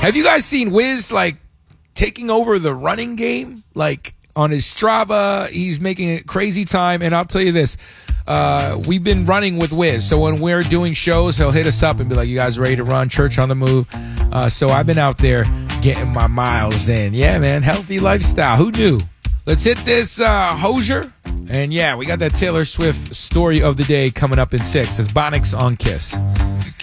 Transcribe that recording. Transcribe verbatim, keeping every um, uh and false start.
Have you guys seen Wiz like taking over the running game? Like on his Strava, he's making a crazy time. And I'll tell you this, uh, we've been running with Wiz. So when we're doing shows, he'll hit us up and be like, you guys ready to run? Church on the Move. Uh, so I've been out there getting my miles in. Yeah, man. Healthy lifestyle. Who knew? Let's hit this uh, Hozier. And yeah, we got that Taylor Swift story of the day coming up in six. It's Bonix on Kiss.